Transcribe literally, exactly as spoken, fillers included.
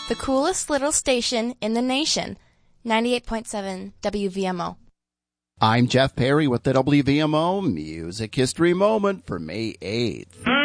the coolest little station in the nation. ninety-eight point seven W V M O. I'm Jeff Perry with the W V M O Music History Moment for May eighth.